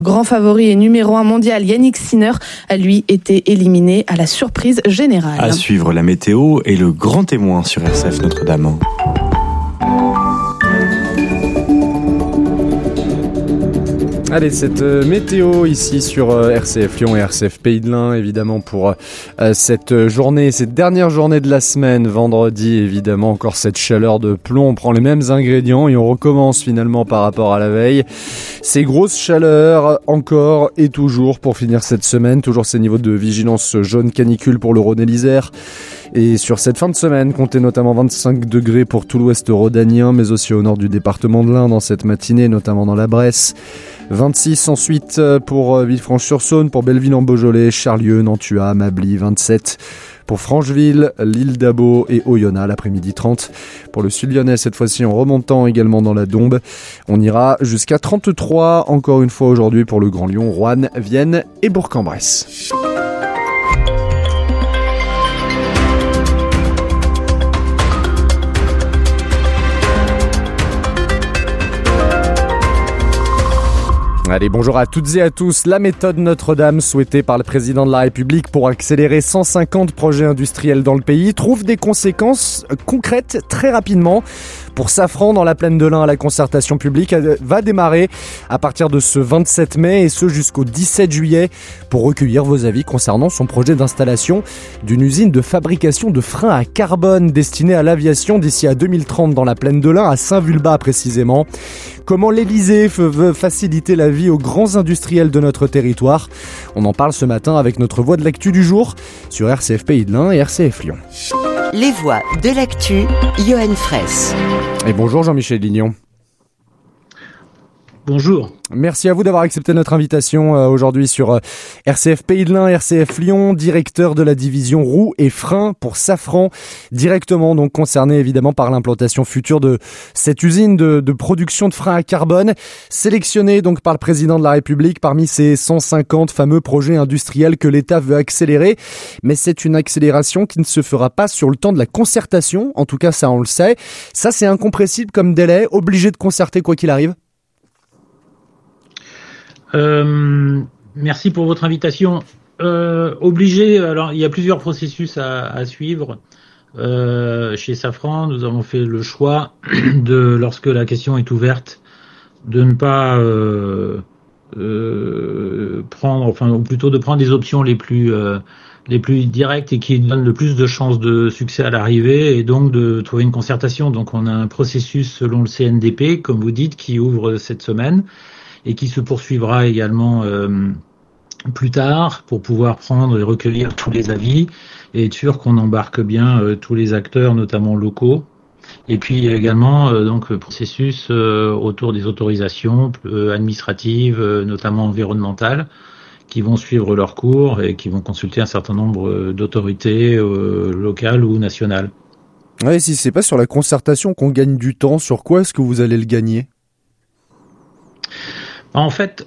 Grand favori et numéro 1 mondial, Yannick Sinner, a lui été éliminé à la surprise générale. À suivre la météo et le grand témoin sur RCF Notre-Dame. Allez, cette météo ici sur RCF Lyon et RCF Pays de l'Ain, évidemment, pour cette journée, cette dernière journée de la semaine, vendredi, évidemment, encore cette chaleur de plomb. On prend les mêmes ingrédients et on recommence finalement par rapport à la veille. Ces grosses chaleurs, encore et toujours, pour finir cette semaine. Toujours ces niveaux de vigilance jaune canicule pour le Rhône et l'Isère. Et sur cette fin de semaine, comptez notamment 25 degrés pour tout l'ouest rhodanien, mais aussi au nord du département de l'Ain dans cette matinée, notamment dans la Bresse. 26 ensuite pour Villefranche-sur-Saône, pour Belleville-en-Beaujolais, Charlieu, Nantua, Mably, 27 pour Francheville, l'île d'Abo et Oyonnax, l'après-midi 30. Pour le sud lyonnais, cette fois-ci en remontant également dans la Dombe, on ira jusqu'à 33, encore une fois aujourd'hui pour le Grand Lyon, Roanne, Vienne et Bourg-en-Bresse. Allez, bonjour à toutes et à tous. La méthode Notre-Dame, souhaitée par le président de la République pour accélérer 150 projets industriels dans le pays, trouve des conséquences concrètes très rapidement. Pour Safran, dans la plaine de l'Ain, la concertation publique va démarrer à partir de ce 27 mai et ce jusqu'au 17 juillet pour recueillir vos avis concernant son projet d'installation d'une usine de fabrication de freins à carbone destinée à l'aviation d'ici à 2030 dans la plaine de l'Ain, à Saint-Vulbas précisément. Comment l'Élysée veut faciliter la vie aux grands industriels de notre territoire. On en parle ce matin avec notre voix de l'actu du jour sur RCF Pays de l'Ain et RCF Lyon. Les voix de l'actu, Johan Fraisse. Et bonjour Jean-Michel Lignon. Bonjour. Merci à vous d'avoir accepté notre invitation aujourd'hui sur RCF Pays de l'Ain, RCF Lyon, directeur de la division roues et freins pour Safran, directement donc concerné évidemment par l'implantation future de cette usine de production de freins à carbone, sélectionnée donc par le président de la République parmi ces 150 fameux projets industriels que l'État veut accélérer. Mais c'est une accélération qui ne se fera pas sur le temps de la concertation, en tout cas ça on le sait. Ça c'est incompressible comme délai, obligé de concerter quoi qu'il arrive. Merci pour votre invitation. Obligé, alors il y a plusieurs processus à suivre. Chez Safran, nous avons fait le choix de, lorsque la question est ouverte, de ne pas prendre, enfin, ou plutôt de prendre des options les plus directes et qui donnent le plus de chances de succès à l'arrivée, et donc de trouver une concertation. Donc on a un processus selon le CNDP, comme vous dites, qui ouvre cette semaine et qui se poursuivra également plus tard pour pouvoir prendre et recueillir tous les avis et être sûr qu'on embarque bien tous les acteurs, notamment locaux. Et puis également donc le processus autour des autorisations administratives, notamment environnementales, qui vont suivre leur cours et qui vont consulter un certain nombre d'autorités locales ou nationales. Ouais, si c'est pas sur la concertation qu'on gagne du temps, sur quoi est-ce que vous allez le gagner ? En fait,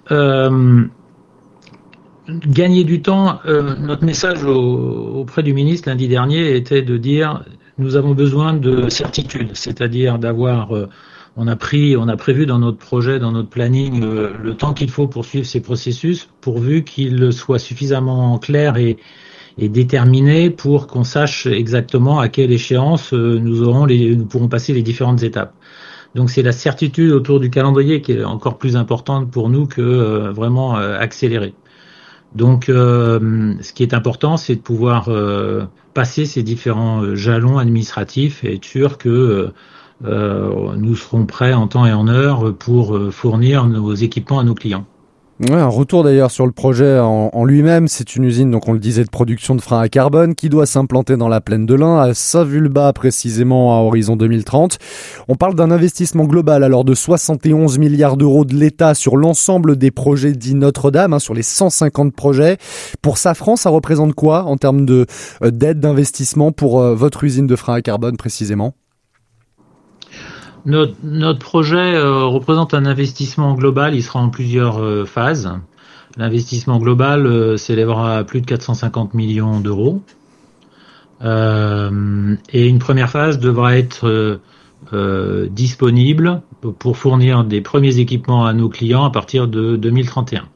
gagner du temps, notre message auprès du ministre lundi dernier était de dire nous avons besoin de certitude, c'est-à-dire d'avoir, on a prévu dans notre projet, dans notre planning, le temps qu'il faut pour suivre ces processus, pourvu qu'ils soient suffisamment clairs et déterminés pour qu'on sache exactement à quelle échéance nous pourrons passer les différentes étapes. Donc c'est la certitude autour du calendrier qui est encore plus importante pour nous que vraiment accélérer. Donc ce qui est important, c'est de pouvoir passer ces différents jalons administratifs et être sûr que nous serons prêts en temps et en heure pour fournir nos équipements à nos clients. Ouais, un retour d'ailleurs sur le projet en lui-même. C'est une usine, donc on le disait, de production de freins à carbone qui doit s'implanter dans la plaine de l'Ain, à Saint-Vulbas précisément, à horizon 2030. On parle d'un investissement global alors de 71 milliards d'euros de l'État sur l'ensemble des projets dits Notre-Dame, sur les 150 projets. Pour Safran, ça représente quoi en termes d'aide d'investissement pour votre usine de freins à carbone précisément ? Notre projet représente un investissement global, il sera en plusieurs phases. L'investissement global s'élèvera à plus de 450 millions d'euros. Et une première phase devra être disponible pour fournir des premiers équipements à nos clients à partir de 2031.